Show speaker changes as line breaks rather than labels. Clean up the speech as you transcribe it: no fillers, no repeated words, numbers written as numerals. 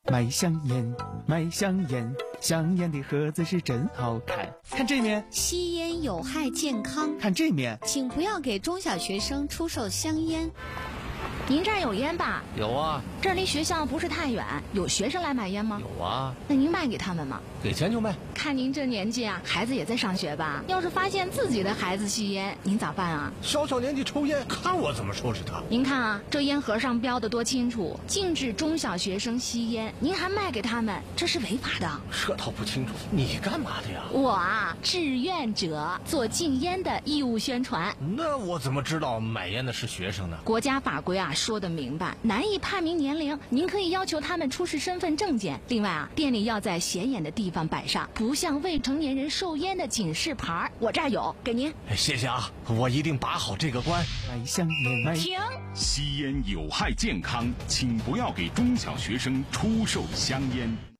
卖香烟，卖香烟，香烟的盒子是真好看。看这面，
吸烟有害健康。
看这面，
请不要给中小学生出售香烟。
您这儿有烟吧？
有啊。
这儿离学校不是太远，有学生来买烟吗？
有啊。
那您卖给他们吗？
给钱就卖。
看您这年纪啊，孩子也在上学吧？要是发现自己的孩子吸烟，您咋办啊？
小年纪抽烟，看我怎么收拾他。
您看啊，这烟盒上标的多清楚，禁止中小学生吸烟，您还卖给他们，这是违法的。
这倒不清楚，你干嘛的呀？
我啊，志愿者，做禁烟的义务宣传。
那我怎么知道买烟的是学生呢？
国家法规啊说得明白，难以判明年龄，您可以要求他们出示身份证件。另外啊，店里要在显眼的地方摆上不向未成年人售烟的警示牌，我这儿有，给您。
谢谢啊，我一定把好这个关。
卖香烟，
停！
吸烟有害健康，请不要给中小学生出售香烟。